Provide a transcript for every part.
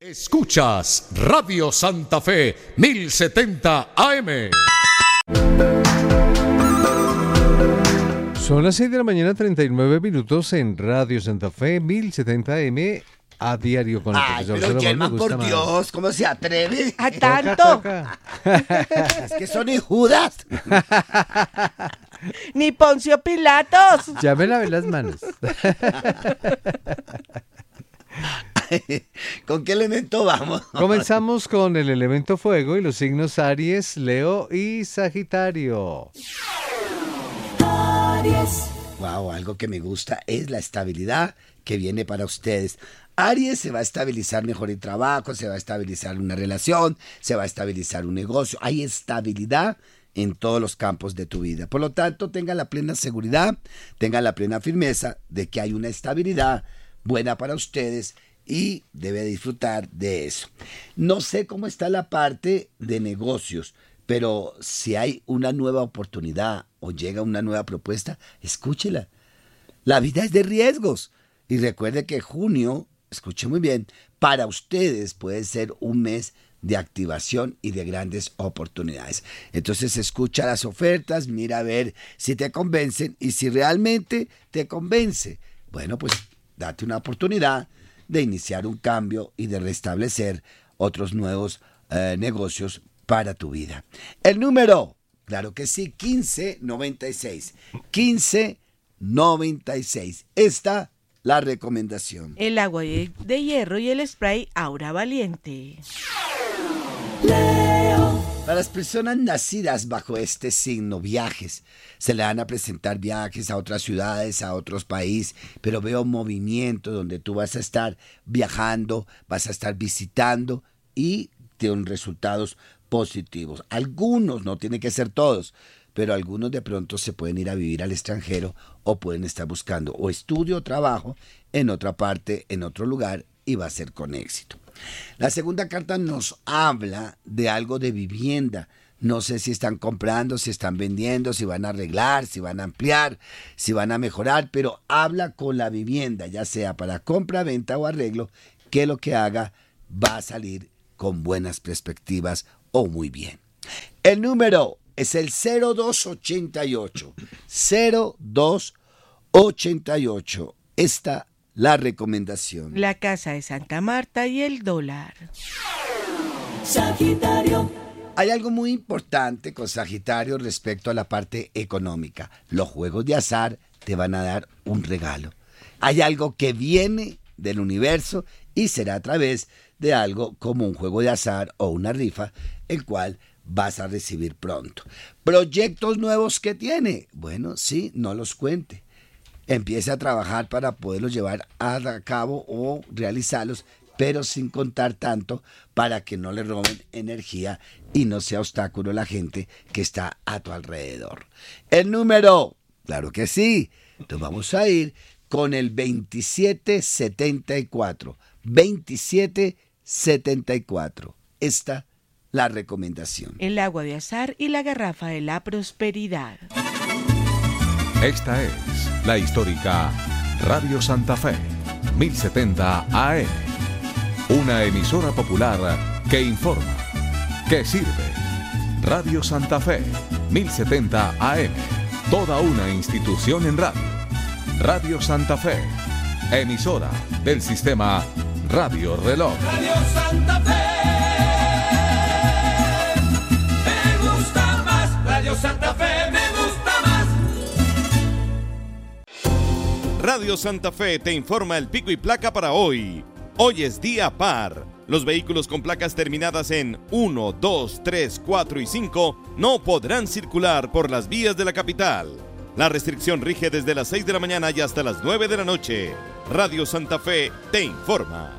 Escuchas Radio Santa Fe 1070 AM. Son las 6 de la mañana, 39 minutos en Radio Santa Fe 1070 AM. A diario con el profesor pero Salomón. Germán, por Dios, ¿cómo se atreve? ¿A tanto? Es que son ni Judas. Ni Poncio Pilatos. Ya me lavé las manos. ¿Con qué elemento vamos? Comenzamos con el elemento fuego y los signos Aries, Leo y Sagitario. Wow, algo que me gusta es la estabilidad que viene para ustedes. Aries, se va a estabilizar mejor el trabajo, se va a estabilizar una relación, se va a estabilizar un negocio. Hay estabilidad en todos los campos de tu vida. Por lo tanto, tenga la plena seguridad, tenga la plena firmeza de que hay una estabilidad buena para ustedes y debe disfrutar de eso. No sé cómo está la parte de negocios, pero si hay una nueva oportunidad o llega una nueva propuesta, escúchela. La vida es de riesgos. Y recuerde que junio, escuche muy bien, para ustedes puede ser un mes de activación y de grandes oportunidades. Entonces escucha las ofertas, mira a ver si te convencen y si realmente te convence, bueno, pues date una oportunidad de iniciar un cambio y de restablecer otros nuevos negocios para tu vida. El número, claro que sí, 1596. 1596. Esta la recomendación. El agua de hierro y el spray Aura Valiente. Para las personas nacidas bajo este signo, viajes. Se le van a presentar viajes a otras ciudades, a otros países, pero veo movimiento donde tú vas a estar viajando, vas a estar visitando y tienen resultados positivos. Algunos, no tiene que ser todos, pero algunos de pronto se pueden ir a vivir al extranjero o pueden estar buscando o estudio o trabajo en otra parte, en otro lugar y va a ser con éxito. La segunda carta nos habla de algo de vivienda. No sé si están comprando, si están vendiendo, si van a arreglar, si van a ampliar, si van a mejorar, pero habla con la vivienda, ya sea para compra, venta o arreglo, que lo que haga va a salir con buenas perspectivas o muy bien. El número es el 0288. 0288. Esta la recomendación. La Casa de Santa Marta y el dólar. Sagitario. Hay algo muy importante con Sagitario respecto a la parte económica. Los juegos de azar te van a dar un regalo. Hay algo que viene del universo y será a través de algo como un juego de azar o una rifa, el cual vas a recibir pronto. ¿Proyectos nuevos que tiene? Bueno, sí, no los cuente. Empiece a trabajar para poderlos llevar a cabo o realizarlos, pero sin contar tanto para que no le roben energía y no sea obstáculo la gente que está a tu alrededor. El número, claro que sí, nos vamos a ir con el 2774. 2774. Esta la recomendación. El agua de azar y la garrafa de la prosperidad. Esta es la histórica Radio Santa Fe 1070 AM. Una emisora popular que informa, que sirve. Radio Santa Fe 1070 AM. Toda una institución en radio. Radio Santa Fe, emisora del sistema Radio Reloj. Radio Santa Fe. Me gusta más. Radio Santa Fe me gusta más. Radio Santa Fe te informa el pico y placa para hoy. Hoy es día par. Los vehículos con placas terminadas en 1, 2, 3, 4 y 5 no podrán circular por las vías de la capital. La restricción rige desde las 6 de la mañana y hasta las 9 de la noche. Radio Santa Fe te informa.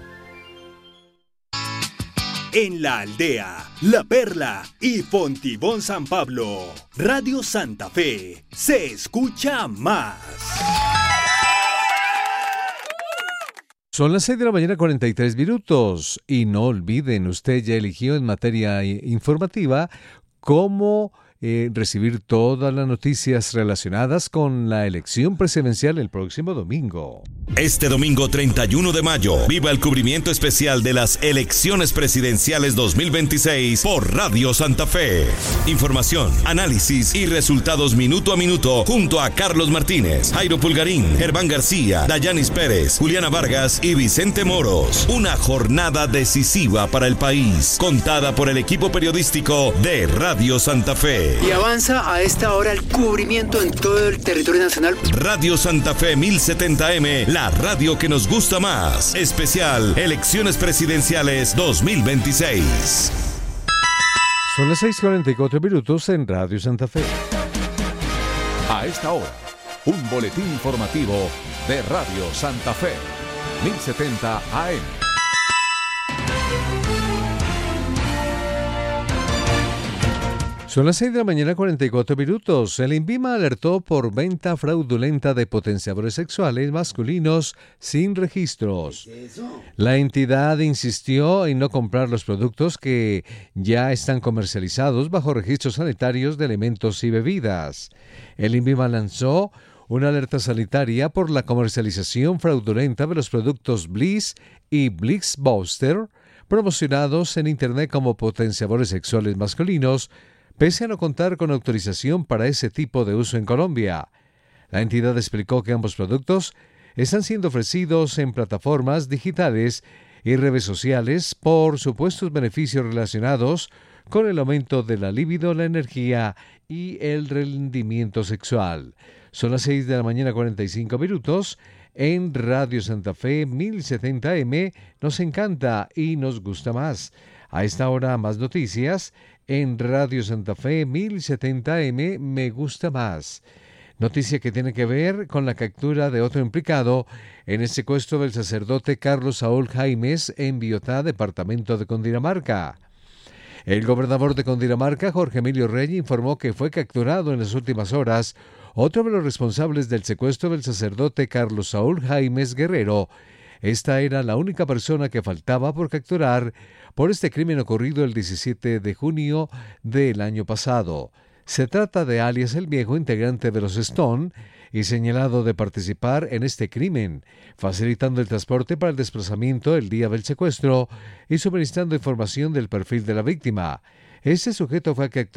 En La Aldea, La Perla y Fontibón San Pablo, Radio Santa Fe se escucha más. Son las 6 de la mañana, 43 minutos. Y no olviden, usted ya eligió en materia informativa cómo recibir todas las noticias relacionadas con la elección presidencial el próximo domingo. Este domingo 31 de mayo, viva el cubrimiento especial de las elecciones presidenciales 2026 por Radio Santa Fe. Información, análisis y resultados minuto a minuto junto a Carlos Martínez, Jairo Pulgarín, Germán García, Dayanis Pérez, Juliana Vargas y Vicente Moros. Una jornada decisiva para el país, contada por el equipo periodístico de Radio Santa Fe. Y avanza a esta hora el cubrimiento en todo el territorio nacional. Radio Santa Fe 1070M, la radio que nos gusta más. Especial Elecciones Presidenciales 2026. Son las 6:44 minutos en Radio Santa Fe. A esta hora, un boletín informativo de Radio Santa Fe, 1070 AM. Son las 6 de la mañana, 44 minutos. El INVIMA alertó por venta fraudulenta de potenciadores sexuales masculinos sin registros. La entidad insistió en no comprar los productos que ya están comercializados bajo registros sanitarios de alimentos y bebidas. El INVIMA lanzó una alerta sanitaria por la comercialización fraudulenta de los productos Bliss y Bliss Booster, promocionados en Internet como potenciadores sexuales masculinos, pese a no contar con autorización para ese tipo de uso en Colombia. La entidad explicó que ambos productos están siendo ofrecidos en plataformas digitales y redes sociales por supuestos beneficios relacionados con el aumento de la libido, la energía y el rendimiento sexual. Son las 6 de la mañana, 45 minutos. En Radio Santa Fe 1070M nos encanta y nos gusta más. A esta hora más noticias en Radio Santa Fe 1070M me gusta más. Noticia que tiene que ver con la captura de otro implicado en el secuestro del sacerdote Carlos Saúl Jaimes en Biotá, departamento de Cundinamarca. El gobernador de Cundinamarca, Jorge Emilio Rey, informó que fue capturado en las últimas horas otro de los responsables del secuestro del sacerdote Carlos Saúl Jaimes Guerrero. Esta era la única persona que faltaba por capturar por este crimen ocurrido el 17 de junio del año pasado. Se trata de alias el Viejo, integrante de los Stone, y señalado de participar en este crimen, facilitando el transporte para el desplazamiento el día del secuestro y suministrando información del perfil de la víctima. Este sujeto fue capturado